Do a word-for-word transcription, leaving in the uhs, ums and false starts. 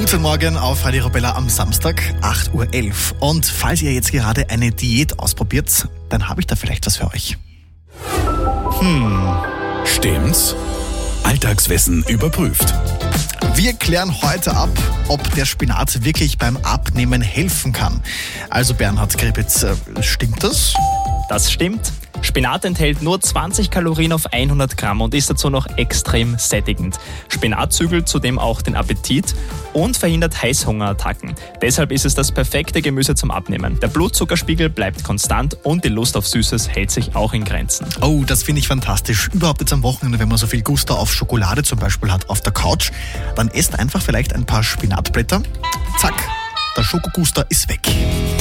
Guten Morgen auf Radio Arabella am Samstag, acht Uhr elf. Und falls ihr jetzt gerade eine Diät ausprobiert, dann habe ich da vielleicht was für euch. Hm, stimmt's? Alltagswissen überprüft. Wir klären heute ab, ob der Spinat wirklich beim Abnehmen helfen kann. Also Bernhard Gribitz, stimmt das? Das stimmt. Spinat enthält nur zwanzig Kalorien auf hundert Gramm und ist dazu noch extrem sättigend. Spinat zügelt zudem auch den Appetit und verhindert Heißhungerattacken. Deshalb ist es das perfekte Gemüse zum Abnehmen. Der Blutzuckerspiegel bleibt konstant und die Lust auf Süßes hält sich auch in Grenzen. Oh, das finde ich fantastisch. Überhaupt jetzt am Wochenende, wenn man so viel Gusto auf Schokolade zum Beispiel hat auf der Couch, dann esst einfach vielleicht ein paar Spinatblätter. Zack, der Schokoguster ist weg.